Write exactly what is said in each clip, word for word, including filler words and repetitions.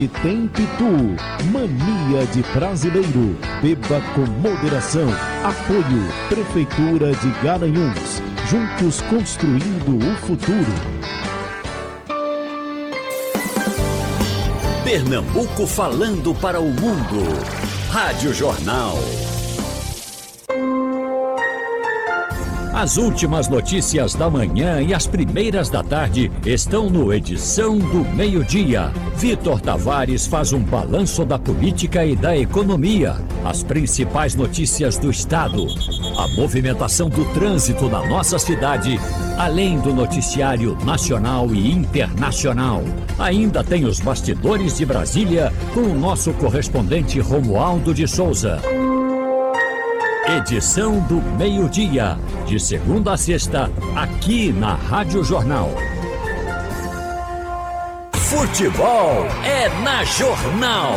E tem Pitu, mania de brasileiro. Beba com moderação. Apoio Prefeitura de Garanhuns. Juntos construindo o futuro. Pernambuco falando para o mundo. Rádio Jornal. As últimas notícias da manhã e as primeiras da tarde estão no Edição do Meio-Dia. Vitor Tavares faz um balanço da política e da economia, as principais notícias do estado, a movimentação do trânsito na nossa cidade, além do noticiário nacional e internacional. Ainda tem os bastidores de Brasília com o nosso correspondente Romualdo de Souza. Edição do Meio-Dia, de segunda a sexta, aqui na Rádio Jornal. Futebol é na Jornal.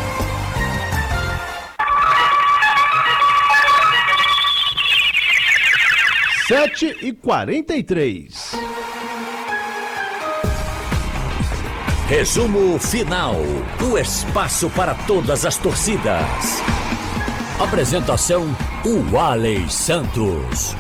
sete e quarenta e três. Resumo final. O espaço para todas as torcidas. Apresentação: Ualey Santos.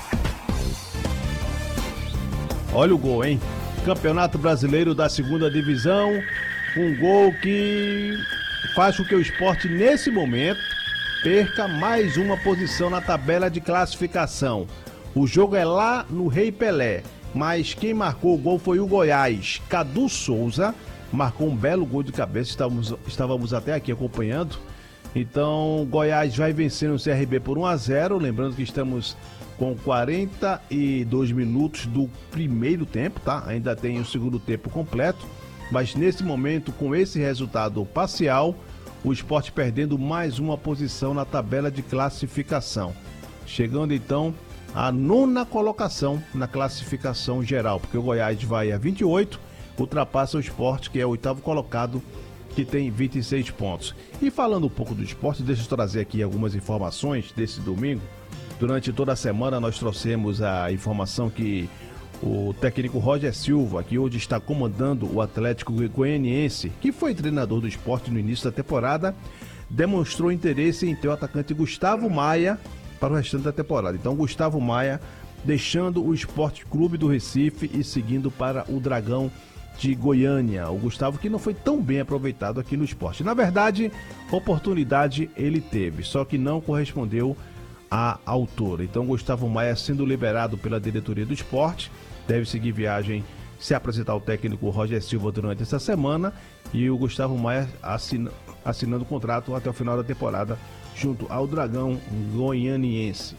Olha o gol, hein? Campeonato Brasileiro da Segunda Divisão. Um gol que faz com que o Sport, nesse momento, perca mais uma posição na tabela de classificação. O jogo é lá no Rei Pelé, mas quem marcou o gol foi o Goiás. Cadu Souza marcou um belo gol de cabeça, estávamos, estávamos até aqui acompanhando. Então, Goiás vai vencendo o C R B por um a zero, lembrando que estamos com quarenta e dois minutos do primeiro tempo, tá? Ainda tem o segundo tempo completo, mas nesse momento, com esse resultado parcial, o Sport perdendo mais uma posição na tabela de classificação, chegando então à nona colocação na classificação geral, porque o Goiás vai a vinte e oito, ultrapassa o Sport, que é o oitavo colocado, que tem vinte e seis pontos. E falando um pouco do esporte, deixa eu trazer aqui algumas informações desse domingo. Durante toda a semana nós trouxemos a informação que o técnico Roger Silva, que hoje está comandando o Atlético Goianiense, que foi treinador do esporte no início da temporada, demonstrou interesse em ter o atacante Gustavo Maia para o restante da temporada. Então, Gustavo Maia deixando o Esporte Clube do Recife e seguindo para o Dragão de Goiânia. O Gustavo, que não foi tão bem aproveitado aqui no esporte. Na verdade, oportunidade ele teve, só que não correspondeu à altura. Então, Gustavo Maia sendo liberado pela diretoria do esporte, deve seguir viagem, se apresentar ao técnico Roger Silva durante essa semana, e o Gustavo Maia assina, assinando o contrato até o final da temporada junto ao Dragão Goianiense.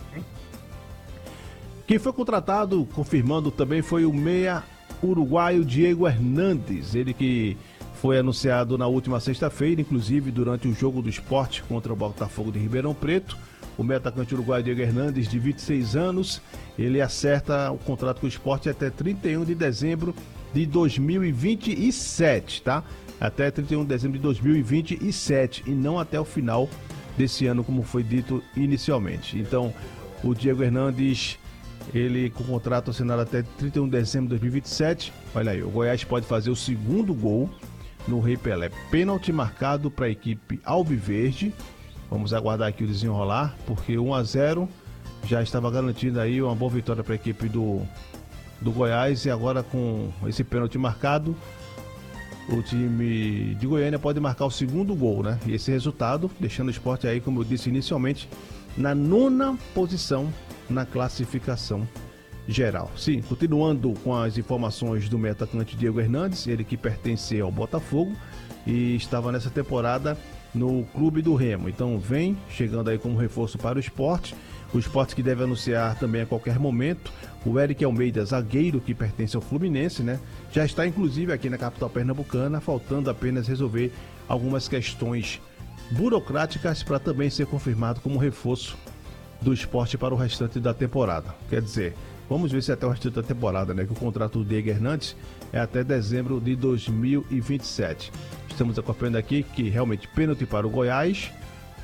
Quem foi contratado, confirmando também, foi o meia uruguaio Diego Hernandes, ele que foi anunciado na última sexta-feira, inclusive durante o jogo do Sport contra o Botafogo de Ribeirão Preto. O meio atacante uruguaio Diego Hernandes, de vinte e seis anos, ele acerta o contrato com o Sport até trinta e um de dezembro de dois mil e vinte e sete, tá? Até trinta e um de dezembro de dois mil e vinte e sete e não até o final desse ano, como foi dito inicialmente. Então, o Diego Hernandes, ele com o contrato assinado até trinta e um de dezembro de dois mil e vinte e sete. Olha aí, o Goiás pode fazer o segundo gol no Rei Pelé. Pênalti marcado para a equipe alviverde. Vamos aguardar aqui o desenrolar, porque um a zero já estava garantindo aí uma boa vitória para a equipe do, do Goiás. E agora, com esse pênalti marcado, o time de Goiânia pode marcar o segundo gol, né? E esse resultado, deixando o Sport aí, como eu disse inicialmente, na nona posição na classificação geral. Sim, continuando com as informações do meio atacante Diego Hernandes, ele que pertence ao Botafogo e estava nessa temporada no Clube do Remo. Então vem chegando aí como reforço para o Sport. O Sport que deve anunciar também a qualquer momento o Eric Almeida, zagueiro que pertence ao Fluminense, né? Já está inclusive aqui na capital pernambucana, faltando apenas resolver algumas questões burocráticas para também ser confirmado como reforço do Sport para o restante da temporada. Quer dizer, vamos ver se até o restante da temporada, né? Que o contrato do Diego Hernandes é até dezembro de dois mil e vinte e sete. Estamos acompanhando aqui que realmente pênalti para o Goiás.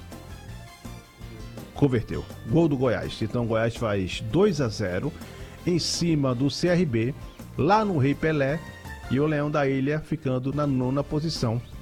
Converteu. Gol do Goiás. Então o Goiás faz dois a zero em cima do C R B, lá no Rei Pelé, e o Leão da Ilha ficando na nona posição